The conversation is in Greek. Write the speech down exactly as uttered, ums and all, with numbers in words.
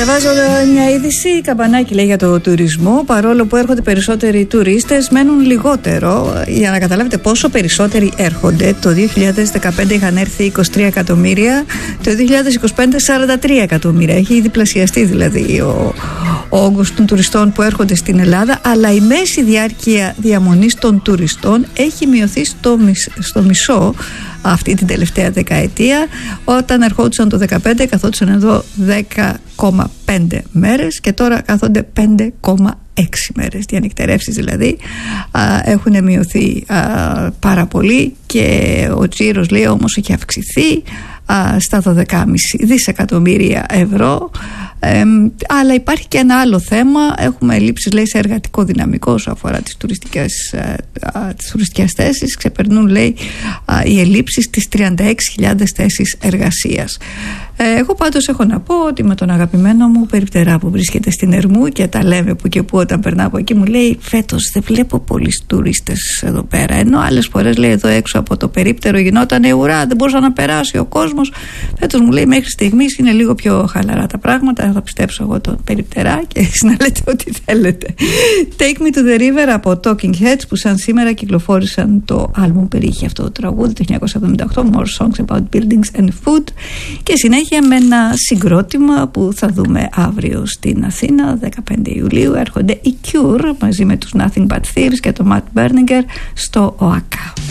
Διαβάζω μια είδηση, καμπανάκι λέει για το τουρισμό. Παρόλο που έρχονται περισσότεροι τουρίστες, μένουν λιγότερο. Για να καταλάβετε πόσο περισσότεροι έρχονται, το δύο χιλιάδες δεκαπέντε είχαν έρθει είκοσι τρία εκατομμύρια, το δύο χιλιάδες είκοσι πέντε σαράντα τρία εκατομμύρια. Έχει διπλασιαστεί δηλαδή ο, ο όγκος των τουριστών που έρχονται στην Ελλάδα, αλλά η μέση διάρκεια διαμονής των τουριστών έχει μειωθεί στο, στο μισό αυτή την τελευταία δεκαετία. Όταν ερχόντουσαν το δεκαπέντε καθόντουσαν εδώ δέκα κόμμα πέντε μέρες και τώρα κάθονται πέντε κόμμα έξι μέρες. Διανυκτερεύσεις δηλαδή α, έχουν μειωθεί α, πάρα πολύ και ο τζίρος λέει όμως έχει αυξηθεί α, στα δώδεκα κόμμα πέντε δισεκατομμύρια ευρώ. Ε, αλλά υπάρχει και ένα άλλο θέμα. Έχουμε ελλείψεις λέει σε εργατικό δυναμικό όσο αφορά τις τουριστικές, α, α, τις τουριστικές θέσεις. Ξεπερνούν λέει α, οι ελλείψεις τις τριάντα έξι χιλιάδες θέσεις εργασίας. ε, Εγώ πάντως έχω να πω ότι με τον αγαπημένο μου περιπτερά που βρίσκεται στην Ερμού και τα λέμε που και που όταν περνάω από εκεί, μου λέει φέτος δεν βλέπω πολλούς τουρίστες εδώ πέρα, ενώ άλλες φορές λέει εδώ έξω από το περίπτερο γινόταν ουρά, δεν μπορούσε να περάσει ο κόσμος. Φέτος μου λέει μέχρι στιγμής είναι λίγο πιο χαλαρά τα πράγματα. Θα πιστέψω εγώ τον περιπτερά και εσείς να λέτε ό,τι θέλετε. Take Me to the River από Talking Heads, που σαν σήμερα κυκλοφόρησαν το άλμπουμ περιείχε αυτό το τραγούδι το χίλια εννιακόσια εβδομήντα οκτώ, More Songs About Buildings and Food, και συνέχεια με ένα συγκρότημα που θα δούμε αύριο στην Αθήνα δεκαπέντε Ιουλίου. Έρχονται οι Cure μαζί με τους Nothing But Thieves και το Matt Berninger στο ΟΑΚΑ.